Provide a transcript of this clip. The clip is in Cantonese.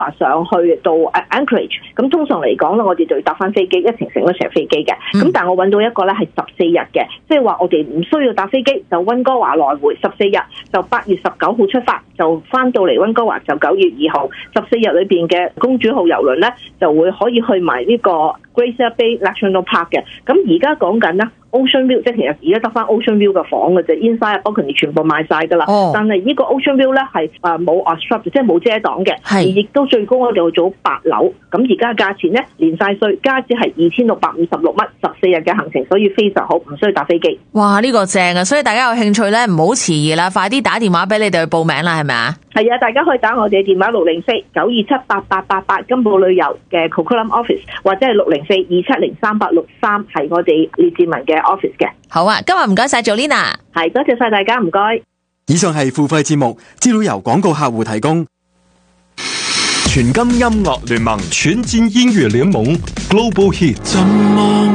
上去到 Anchorage， 咁通常嚟講咧，我哋就要搭翻飛機，一程乘咗成飛機嘅。咁但係我揾到一個咧係14日嘅，即係話我哋唔需要搭飛機，就溫哥華來回14日，就8月19號出發，就翻到嚟溫哥華就9月2號，14日裏邊嘅公主號郵輪咧就會可以去埋呢個 Glacier Bay National Park 嘅。咁而家講緊咧 Ocean View， 即係其實而家得翻 Ocean View 嘅房嘅啫 ，inside balcony 全部賣晒噶啦。但係呢個 Ocean View 咧係冇 obstruct， 即係冇遮擋嘅，而亦都最高我哋會做8樓。咁而家價錢咧連晒稅加至係2656蚊，14日嘅行程，所以非常好，唔需要搭飛機。 哇，呢個正啊！所以大家有興趣咧，唔好遲疑啦，快啲打電話俾你哋去報名啦，係咪啊？ 係啊，大家可以打我哋嘅電話604-927-8888金寶旅遊嘅 Coquitlam Office， 或者係604-270-3863係我哋列治文嘅 office 嘅。 好啊，今日唔該晒 Jolina， 係多謝晒大家，唔該。 以上係付費節目，資料由廣告客戶提供。 全金音樂聯盟，全戰音樂聯盟 Global Hit。